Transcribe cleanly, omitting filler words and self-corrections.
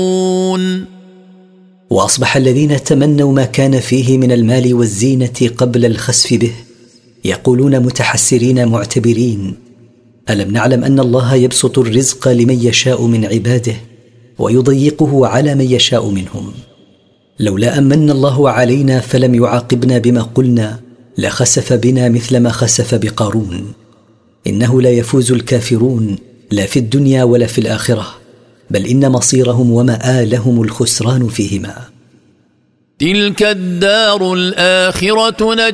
وأصبح الذين تمنوا ما كان فيه من المال والزينة قبل الخسف به يقولون متحسرين معتبرين: ألم نعلم أن الله يبسط الرزق لمن يشاء من عباده ويضيقه على من يشاء منهم؟ لولا أمن الله علينا فلم يعاقبنا بما قلنا لخسف بنا مثل ما خسف بقارون. إنه لا يفوز الكافرون لا في الدنيا ولا في الآخرة، بل إن مصيرهم ومآلهم الخسران فيهما. تلك الدار الآخرة